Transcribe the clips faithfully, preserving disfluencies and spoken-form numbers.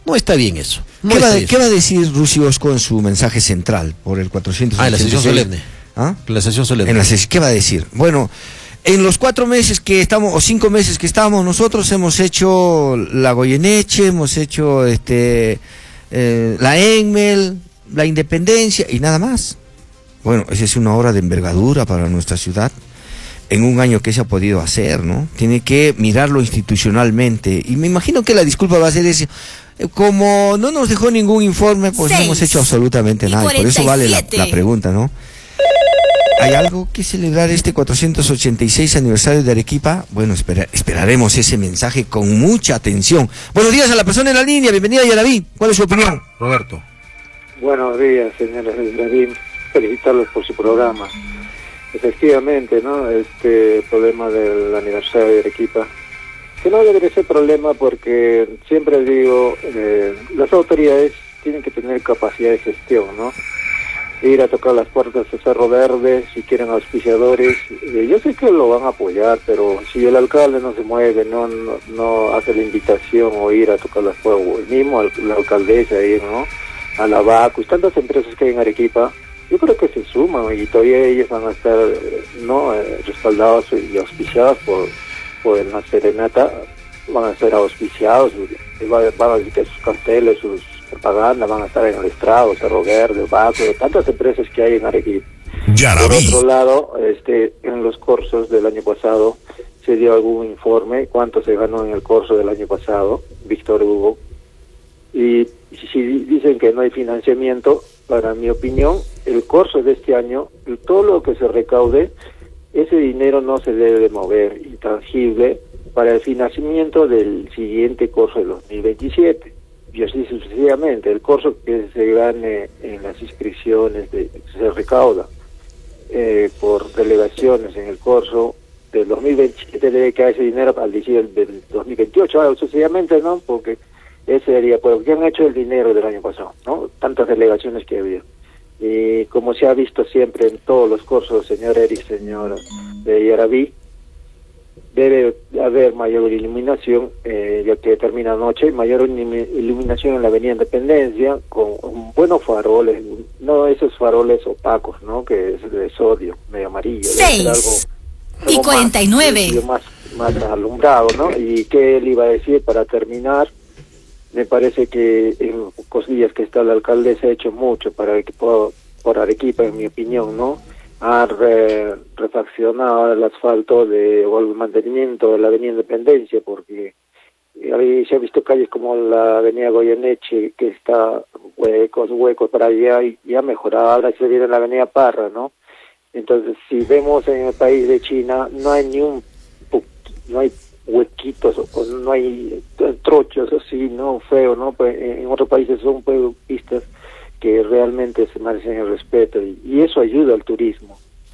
No está bien eso. No ¿Qué, va, bien ¿Qué va a decir Rusi Osco en su mensaje central por el cuatrocientos ochenta y seis? Ah, en la sesión solemne. ¿Ah? En la sesión solemne. En la ses ¿Qué va a decir? Bueno, en los cuatro meses que estamos, o cinco meses que estamos, nosotros hemos hecho la Goyeneche, hemos hecho este eh, la Enmel, la Independencia y nada más. Bueno, esa es una obra de envergadura para nuestra ciudad. En un año que se ha podido hacer, ¿no? Tiene que mirarlo institucionalmente. Y me imagino que la disculpa va a ser ese. Como no nos dejó ningún informe, pues no hemos hecho absolutamente nada. Y por eso vale la, la pregunta, ¿no? ¿Hay algo que celebrar este cuatrocientos ochenta y seis aniversario de Arequipa? Bueno, espera, esperaremos ese mensaje con mucha atención. Buenos días a la persona en la línea. Bienvenida, Yaraví. ¿Cuál es su opinión? Roberto. Buenos días, señores de Yaraví. Felicitarlos por su programa. Efectivamente, ¿no? Este problema del aniversario de Arequipa, que no debería ser problema porque siempre digo, eh, las autoridades tienen que tener capacidad de gestión, ¿no? Ir a tocar las puertas de Cerro Verde, si quieren auspiciadores, eh, yo sé que lo van a apoyar, pero si el alcalde no se mueve, no no, no hace la invitación o ir a tocar las puertas, o el mismo la alcaldesa ahí, ¿no? A la Bacus, tantas empresas que hay en Arequipa, yo creo que se suman y todavía ellos van a estar no eh, respaldados y auspiciados por, por la serenata, van a ser auspiciados, van a decir sus carteles, sus propagandas van a estar en el Estrado, Cerro Verde, Baco, tantas empresas que hay en Arequipa. Por otro lado, este, en los cursos del año pasado se dio algún informe, cuánto se ganó en el curso del año pasado, Víctor Hugo, y si dicen que no hay financiamiento, para mi opinión, el curso de este año, todo lo que se recaude, ese dinero no se debe de mover, intangible, para el financiamiento del siguiente curso de dos mil veintisiete. Y así sucesivamente, el curso que se gane en las inscripciones, de, se recauda eh, por delegaciones en el curso del dos mil veintisiete, debe caer ese dinero al decir del dos mil veintiocho, ahora sucesivamente, ¿no? Porque ese sería, pues, ¿qué han hecho el dinero del año pasado? ¿No? Tantas delegaciones que había. Y como se ha visto siempre en todos los cursos, señor Eric, señor de Yaraví, debe haber mayor iluminación, eh, ya que termina noche, mayor iluminación en la avenida Independencia, con buenos faroles, no esos faroles opacos, ¿no? Que es de sodio, medio amarillo. seis algo, algo y cuarenta y nueve. Más, más, más alumbrado, ¿no? Y qué él iba a decir para terminar. Me parece que en cosillas que está la alcaldesa ha hecho mucho para que por, por Arequipa, en mi opinión, ¿no? Ha re, refaccionado el asfalto de, o el mantenimiento de la avenida Independencia, porque ahí se ha visto calles como la avenida Goyeneche, que está huecos, huecos para allá, y, y ha mejorado. Ahora se viene la avenida Parra, ¿no? Entonces, si vemos en el país de China, no hay ni un, no hay huequitos, o no hay trochos así, no feo, ¿no? Pues en otros países son pues, pistas que realmente se merecen el respeto y, y eso ayuda al turismo.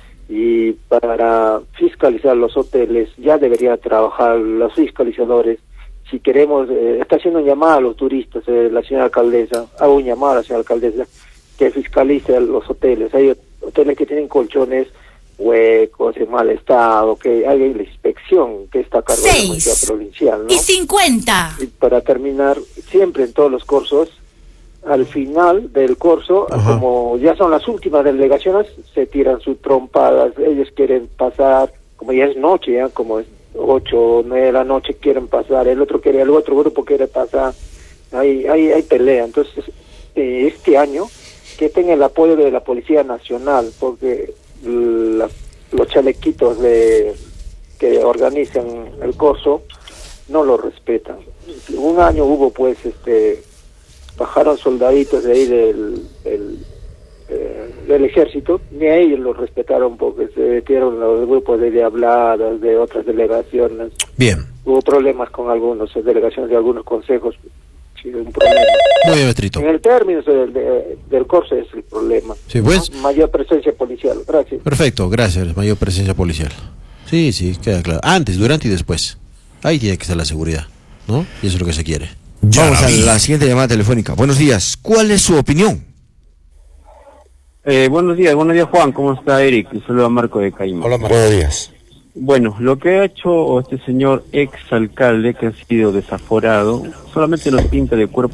Y para fiscalizar los hoteles ya deberían trabajar los fiscalizadores. Si queremos, eh, está haciendo un llamado a los turistas, eh, la señora alcaldesa, hago un llamado a la señora alcaldesa que fiscalice los hoteles. Hay hoteles que tienen colchones huecos, en mal estado, que hay la inspección que está a cargo de la Policía Provincial, ¿no? Y cincuenta. Y para terminar, siempre en todos los cursos, al final del curso, ajá, como ya son las últimas delegaciones, se tiran sus trompadas, ellos quieren pasar, como ya es noche, ya como es ocho o nueve de la noche, quieren pasar, el otro quiere, el otro grupo quiere pasar, hay, hay, hay pelea. Entonces, eh, este año, que tenga el apoyo de la Policía Nacional, porque La, los chalequitos de que organizan el curso no lo respetan. Un año hubo pues este bajaron soldaditos de ahí del del, eh, del ejército, ni a ellos lo respetaron porque se metieron los grupos de diabladas de otras delegaciones. Bien. Hubo problemas con algunos delegaciones de algunos consejos. Un problema. Muy bien, Maestrito. En el término del, de, del curso es el problema. Sí, pues. ¿No? Mayor presencia policial. Gracias. Perfecto, gracias. Mayor presencia policial. Sí, sí, queda claro. Antes, durante y después. Ahí tiene que estar la seguridad, ¿no? Y eso es lo que se quiere. Vamos a la siguiente llamada telefónica. Buenos días. ¿Cuál es su opinión? Eh, buenos días, buenos días, Juan. ¿Cómo está, Eric? Y saludo a Marco de Caima. Hola, Marco. Buenos días. Bueno, lo que ha hecho este señor ex alcalde, que ha sido desaforado, solamente nos pinta de cuerpo